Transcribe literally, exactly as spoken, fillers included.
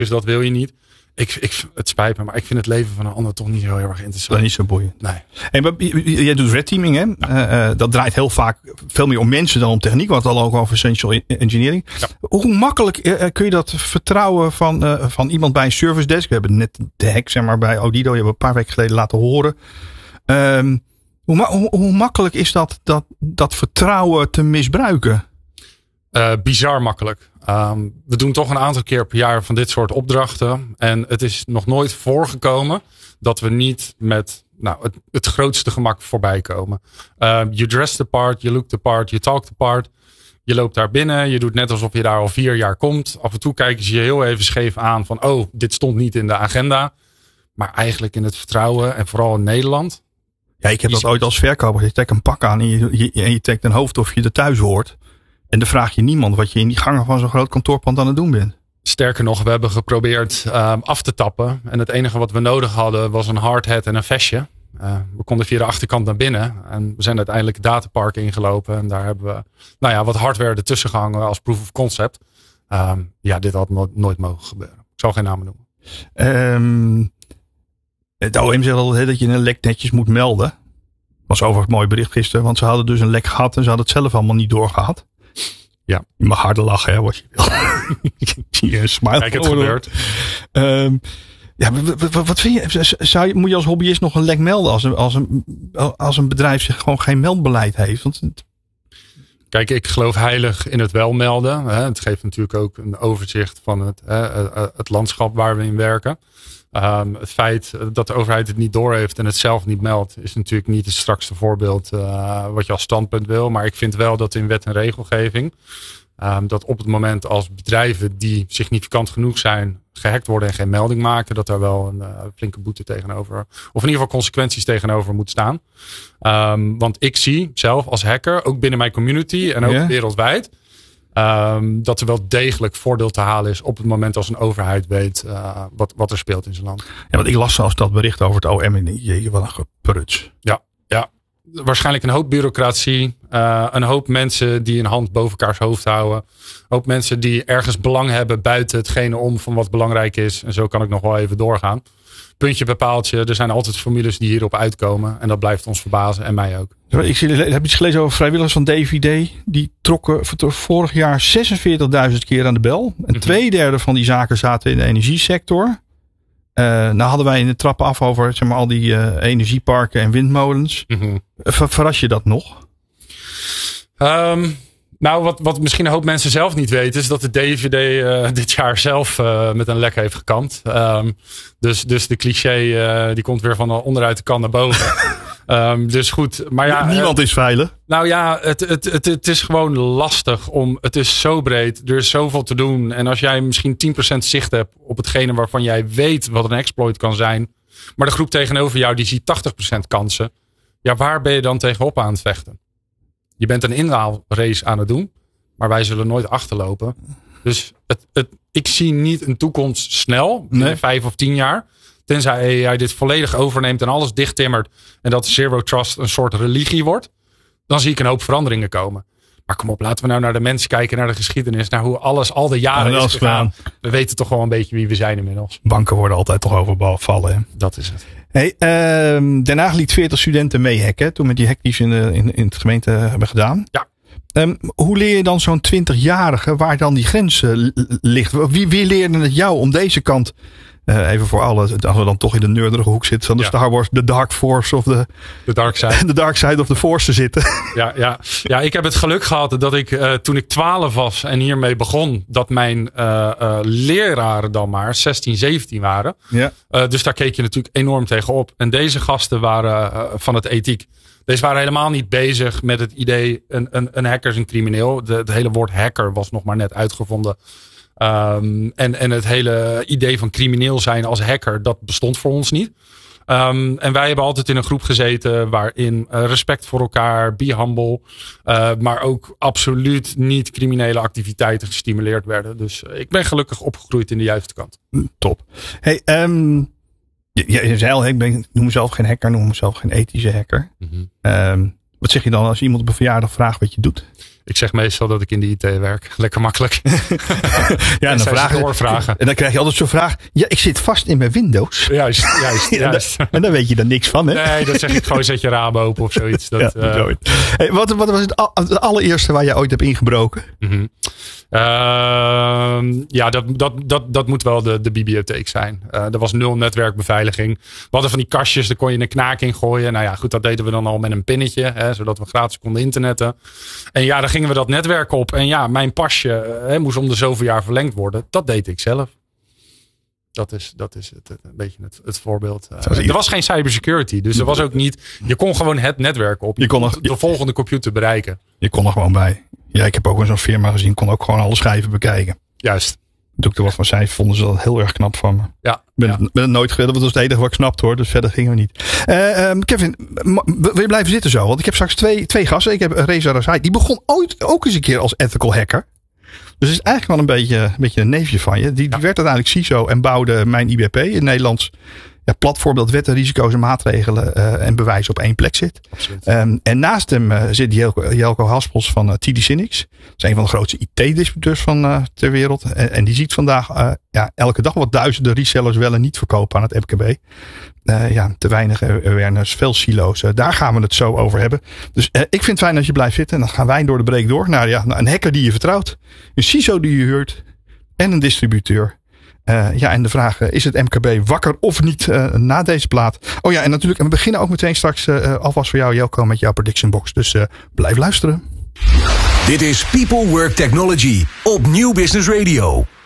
Dus dat wil je niet. Ik, ik, het spijt me, maar ik vind het leven van een ander toch niet heel, heel erg interessant. Dat is niet zo boeiend. Nee. Hey, maar jij doet red teaming, hè? Ja. Uh, dat draait heel vaak veel meer om mensen dan om techniek. Want het al ook over essential engineering. Ja. Hoe makkelijk uh, kun je dat vertrouwen van, uh, van iemand bij een service desk? We hebben net de hack, zeg maar, bij Odido. Je hebt een paar weken geleden laten horen. Um, hoe, ma- hoe, hoe makkelijk is dat, dat, dat vertrouwen te misbruiken? Uh, bizar makkelijk. Um, we doen toch een aantal keer per jaar van dit soort opdrachten. En het is nog nooit voorgekomen dat we niet met nou, het, het grootste gemak voorbij komen. Uh, you dress the part, you look the part, you talk the part. Je loopt daar binnen, je doet net alsof je daar al vier jaar komt. Af en toe kijken ze je heel even scheef aan van oh, dit stond niet in de agenda. Maar eigenlijk in het vertrouwen en vooral in Nederland. Ja, ik heb dat ooit als verkoper. Je trekt een pak aan en je, je, en je trekt een hoofd of je er thuis hoort. En dan vraag je niemand wat je in die gangen van zo'n groot kantoorpand aan het doen bent. Sterker nog, we hebben geprobeerd uh, af te tappen. En het enige wat we nodig hadden was een hardhat en een vestje. Uh, we konden via de achterkant naar binnen. En we zijn uiteindelijk het datapark ingelopen. En daar hebben we nou ja, wat hardware ertussen gehangen als proof of concept. Um, ja, dit had no- nooit mogen gebeuren. Ik zal geen namen noemen. Um, het O M zegt altijd dat je een lek netjes moet melden. Was overigens een mooi bericht gisteren. Want ze hadden dus een lek gehad en ze hadden het zelf allemaal niet doorgehad. Ja. Je mag harder lachen, hè, wat je wil. Ik zie je een smile. Kijk, het gebeurt. Um, ja, wat, wat vind je? Zou je? Moet je als hobbyist nog een lek melden als een, als een, als een bedrijf zich gewoon geen meldbeleid heeft? Want het... Kijk, ik geloof heilig in het wel melden. Het geeft natuurlijk ook een overzicht van het, het landschap waar we in werken. Um, het feit dat de overheid het niet doorheeft en het zelf niet meldt, is natuurlijk niet het strakste voorbeeld uh, wat je als standpunt wil. Maar ik vind wel dat in wet en regelgeving, um, dat op het moment als bedrijven die significant genoeg zijn gehackt worden en geen melding maken, dat daar wel een uh, flinke boete tegenover, of in ieder geval consequenties tegenover moet staan. Um, want ik zie zelf als hacker, ook binnen mijn community en ook yeah. wereldwijd, Um, dat er wel degelijk voordeel te halen is op het moment als een overheid weet uh, wat, wat er speelt in zijn land. Ja, want ik las zelfs dat bericht over het O M en jeetje, wat een gepruts. Ja, ja, waarschijnlijk een hoop bureaucratie, uh, een hoop mensen die een hand boven elkaars hoofd houden, een hoop mensen die ergens belang hebben buiten hetgene om van wat belangrijk is. En zo kan ik nog wel even doorgaan. Puntje bij paaltje, er zijn altijd formules die hierop uitkomen en dat blijft ons verbazen en mij ook. Ik heb iets gelezen over vrijwilligers van D V D. Die trokken vorig jaar zesenveertigduizend keer aan de bel. En mm-hmm. twee derde van die zaken zaten in de energiesector. Uh, nou hadden wij in de trappen af over zeg maar, al die uh, energieparken en windmolens. Mm-hmm. Ver, verras je dat nog? Um, nou, wat, wat misschien een hoop mensen zelf niet weten, is dat de D V D uh, dit jaar zelf uh, met een lek heeft gekamd. Um, dus, dus de cliché uh, die komt weer van onderuit de kan naar boven. Um, dus goed, maar ja. Niemand is veilig. Nou ja, het, het, het, het is gewoon lastig om. Het is zo breed. Er is zoveel te doen. En als jij misschien tien procent zicht hebt op hetgene waarvan jij weet wat een exploit kan zijn. Maar de groep tegenover jou die ziet tachtig procent kansen. Ja, waar ben je dan tegenop aan het vechten? Je bent een inhaalrace aan het doen. Maar wij zullen nooit achterlopen. Dus het, het, ik zie niet een toekomst snel. Nee. Vijf of tien jaar. Tenzij jij dit volledig overneemt en alles dichttimmert. En dat Zero Trust een soort religie wordt. Dan zie ik een hoop veranderingen komen. Maar kom op, laten we nou naar de mensen kijken. Naar de geschiedenis. Naar hoe alles al de jaren ja, is gegaan. We weten toch wel een beetje wie we zijn inmiddels. Banken worden altijd toch overvallen. Hè? Dat is het. Hey, uh, Den Haag liet veertig studenten meehacken. Toen met die hack die ze in, de, in, in het gemeente hebben gedaan. Ja. Um, hoe leer je dan zo'n twintigjarige waar dan die grens uh, ligt? Wie, wie leerde het jou om deze kant... Uh, even voor alle, als we dan toch in de nerdige hoek zitten van de ja. Star Wars, de Dark Force of de, de Dark Side. De Dark Side of the Force te zitten. Ja, ja. ja, ik heb het geluk gehad dat ik uh, toen ik twaalf was en hiermee begon, dat mijn uh, uh, leraren dan maar zestien, zeventien waren. Ja. Uh, dus daar keek je natuurlijk enorm tegenop. En deze gasten waren uh, van het ethiek. Deze waren helemaal niet bezig met het idee, een, een, een hacker is een crimineel. De, het hele woord hacker was nog maar net uitgevonden. Um, en, en het hele idee van crimineel zijn als hacker, dat bestond voor ons niet. Um, en wij hebben altijd in een groep gezeten waarin uh, respect voor elkaar, be humble, uh, maar ook absoluut niet criminele activiteiten gestimuleerd werden. Dus uh, ik ben gelukkig opgegroeid in de juiste kant. Top. Hey, um, je, je zei al, ik ben, noem mezelf geen hacker, noem mezelf geen ethische hacker. Mm-hmm. Um, wat zeg je dan als iemand op een verjaardag vraagt wat je doet? Ik zeg meestal dat ik in de I T werk. Lekker makkelijk. ja, en dan, vragen, vragen. en dan krijg je altijd zo'n vraag. Ja, ik zit vast in mijn Windows. Juist, juist. juist. en, en daar weet je dan niks van, hè? Nee, dat zeg ik gewoon, zet je raam open of zoiets. Dat, ja, uh, zoiets. Hey, wat, wat was het, al, het allereerste waar je ooit hebt ingebroken? Mm-hmm. Uh, ja, dat, dat, dat, dat moet wel de, de bibliotheek zijn. Uh, er was nul netwerkbeveiliging. We hadden van die kastjes, daar kon je een knaak in gooien. Nou ja, goed, dat deden we dan al met een pinnetje. Hè, zodat we gratis konden internetten. En ja, dan gingen we dat netwerk op. En ja, mijn pasje hè, moest om de zoveel jaar verlengd worden. Dat deed ik zelf. Dat is, dat is het, een beetje het, het voorbeeld. Uh, er was geen cybersecurity. Dus er was ook niet... Je kon gewoon het netwerk op. Je, je kon nog, de je, volgende computer bereiken. Je kon er gewoon bij. Ja, ik heb ook in zo'n firma gezien. Kon ook gewoon alle schijven bekijken. Juist. Toen ik er wat van zei, vonden ze dat heel erg knap van me. Ja. Ik ben, ja. het, ben het nooit gedaan. Dat was het enige wat ik snapte hoor. Dus verder gingen we niet. Uh, um, Kevin, wil je blijven zitten zo? Want ik heb straks twee, twee gasten. Ik heb Reza Razai. Die begon ooit ook eens een keer als ethical hacker. Dus het is eigenlijk wel een beetje een, beetje een neefje van je. Die, ja. die werd uiteindelijk C I S O en bouwde Mijn I B P. In Nederlands ja, platform dat wetten, risico's en maatregelen uh, en bewijzen op één plek zit. Um, en naast hem uh, zit Jelko, Jelko Haspels van uh, T D SYNNEX. Dat is een van de grootste I T-distributeurs van uh, ter wereld. En, en die ziet vandaag uh, ja, elke dag wat duizenden resellers wel en niet verkopen aan het M K B. Uh, ja, te weinig awareness, veel silo's. Uh, daar gaan we het zo over hebben. Dus uh, ik vind het fijn dat je blijft zitten. En dan gaan wij door de break door naar ja, een hacker die je vertrouwt. Een C I S O die je huurt. En een distributeur. Uh, ja, en de vraag, uh, is het M K B wakker of niet uh, na deze plaat? Oh ja, en natuurlijk, en we beginnen ook meteen straks uh, alvast voor jou, Jelko, met jouw prediction box. Dus uh, blijf luisteren. Dit is People Work Technology op Nieuw Business Radio.